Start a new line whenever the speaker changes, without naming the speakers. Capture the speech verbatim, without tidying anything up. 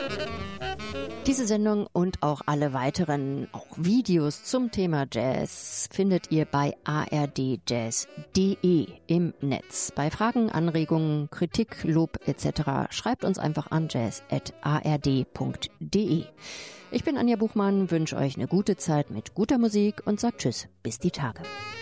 Diese Sendung und auch alle weiteren auch Videos zum Thema Jazz findet ihr bei a r d jazz punkt d e im Netz. Bei Fragen, Anregungen, Kritik, Lob et cetera schreibt uns einfach an jazz at a r d punkt d e. Ich bin Anja Buchmann, wünsche euch eine gute Zeit mit guter Musik und sage Tschüss, bis die Tage.